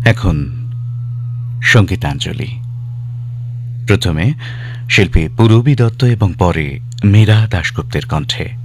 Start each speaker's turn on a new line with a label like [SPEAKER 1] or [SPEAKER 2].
[SPEAKER 1] এখন সঙ্গীতাঞ্জলি। প্রথমে শিল্পী পূরবী দত্ত এবং পরে মীরা দাশগুপ্তের কণ্ঠে।